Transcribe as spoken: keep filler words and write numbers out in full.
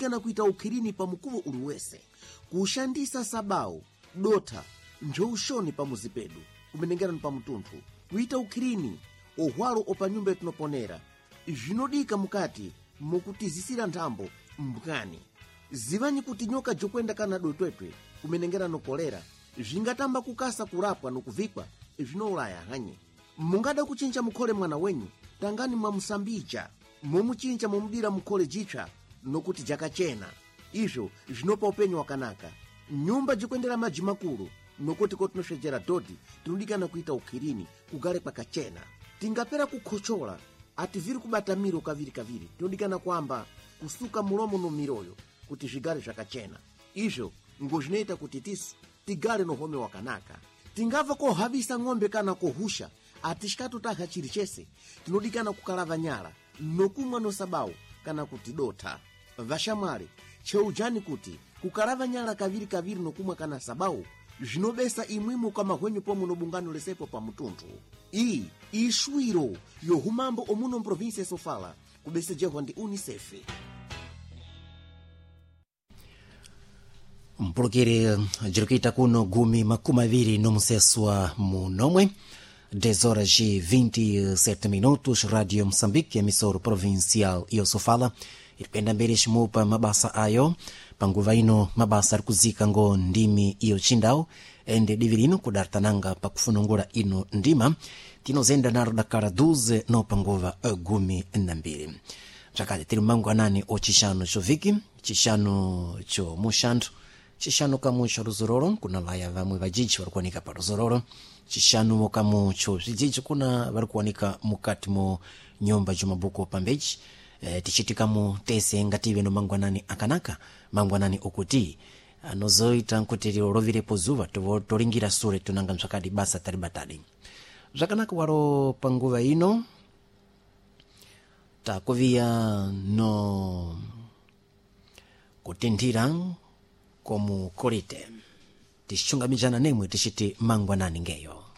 tinodikana kuita ukhirini pa mkuvo uliwese kushandisa sabau dotha njoushoni pa muzipedu kumenengerani pa mtunthu kuita ukhirini ohwalo opa nyumba tinoponera zvinodika mukati mukutizisira nthambo mbukani zivanyi kuti nyoka jokwenda kana dotwetwe kumenengerano kolera zvingatamba kukasa kurapwa nokuvikwa zvinolaya hanye mungada kuchinja mukhole mwana wenyu tangani mwamusambija momuchinja momudira mukhole jitsva nokuti jakachena izvo zvinopa upenyu wakanaka nyumba jikwendera madzi makulu nokuti kotinosvedzera dhodhi tinodikana kuita ukhirini kugare kwakachena tingapera kukhochola ativiri kubata miro kaviri kaviri tinodikana kwamba kusuka mulomo nomiroyo kuti zvigare zvakachena izvo ngozvinoita kuti tisu tigare nohome wakanaka tingabva kohavisa ng'ombe kana kohusha atishikatotaha chiri chese tinodikana kukalava nyala nokumwa nosabawu kana kuti dotha vashamwali cheujani kuti kukalava nyala kaviri kaviri nokumwa kana sabawu zvinobesa imwimo kamahwenyu pomwe nobungano lesepo pa mutunthu iyi ishwiro yohumambo omuno mprovinsia sofala kubesejehwa ndi unicef. mpulukire jirukita kuno gumi makumi aviri nomuseswa munomwe dez horas e vinte e sete minutos Radio Moçambique, emissora provincial iyo sofala ilipenda mbere shimupa mabasa ayo panguva ino mabasa arikuzika ngo ndimi iyo chindau ende divirino kudartananga pakufunungura ino ndima tinozenda naro dakara duze no panguva gumi na mbiri chakati tiri mangu anani o chishano choviki chishano cho mushandu chishano kamu cho ruzororo kuna vaya vamwe vajiji varikuwanika pa ruzororo chishano kamu cho vijiji kuna varikuwanika mukati mo nyumba jumabuko pambeji e, tichitikamu tese ngative no mangwanani akanaka mangwanani okuti anozoita nkuti rovire zuva toringira sure tunanga msakadi basa taribatadi zvakanaka waro panguva ino takuvia no kutindira komu korite tichungamizana nemwe tichiti mangwanani ngeyo.